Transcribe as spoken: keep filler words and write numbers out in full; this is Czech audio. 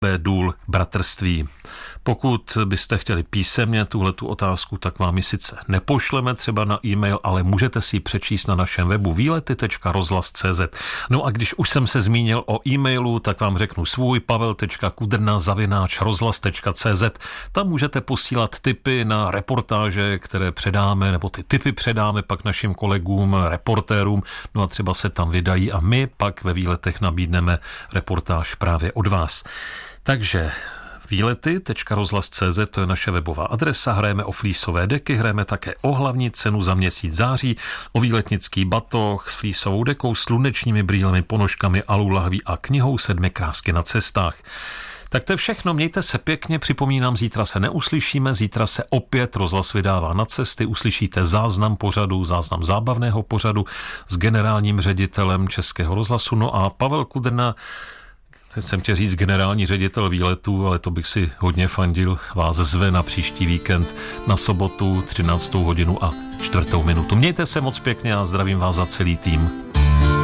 důl bratrství. Pokud byste chtěli písemně tuhletu otázku, tak vám ji sice nepošleme třeba na e-mail, ale můžete si ji přečíst na našem webu výlety tečka rozhlas tečka cé zet. No a když už jsem se zmínil o e-mailu, tak vám řeknu svůj pavel tečka kudrna zavináč rozhlas tečka cé zet. Tam můžete posílat tipy na reportáže, které předáme, nebo ty tipy předáme pak našim kolegům, reportérům, no a třeba se tam vydají a my pak ve výletech nabídneme reportáž právě od vás. Takže výlety tečka rozhlas tečka cé zet, to je naše webová adresa, hrajeme o flísové deky, hrajeme také o hlavní cenu za měsíc září, o výletnický batoh s flísovou dekou, slunečními brýlemi, ponožkami, alulahví a knihou Sedmi krásky na cestách. Tak to je všechno, mějte se pěkně, připomínám, zítra se neuslyšíme, zítra se opět rozhlas vydává na cesty, uslyšíte záznam pořadu, záznam zábavného pořadu s generálním ředitelem Českého rozhlasu, no a Pavel Kudrna, teď jsem chtěl říct generální ředitel výletů, ale to bych si hodně fandil, vás zve na příští víkend na sobotu třináctou hodinu a čtvrtou minutu. Mějte se moc pěkně a zdravím vás za celý tým.